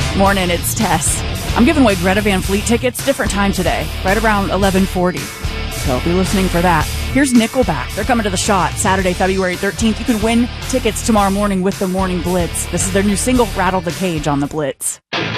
Morning, it's Tess. I'm giving away Greta Van Fleet tickets, different time today, right around 11:40. So be listening for that. Here's Nickelback. They're coming to the Shot Saturday, February 13th. You can win tickets tomorrow morning with the Morning Blitz. This is their new single, Rattle the Cage, on the Blitz.